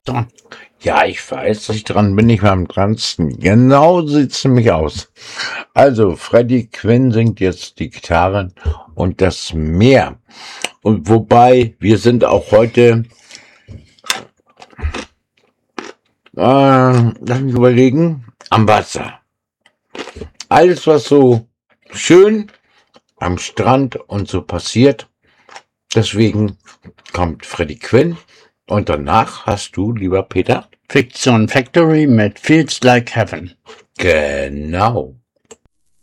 dran. Ja, ich weiß, dass ich dran bin, ich war am dransten. Genau sieht's nämlich aus. Also, Freddie Quinn singt jetzt die Gitarren und das Meer. Und wobei, wir sind auch heute, lass mich überlegen, am Wasser. Alles, was so schön am Strand und so passiert. Deswegen kommt Freddie Quinn und danach hast du, lieber Peter, Fiction Factory mit Feels Like Heaven. genau.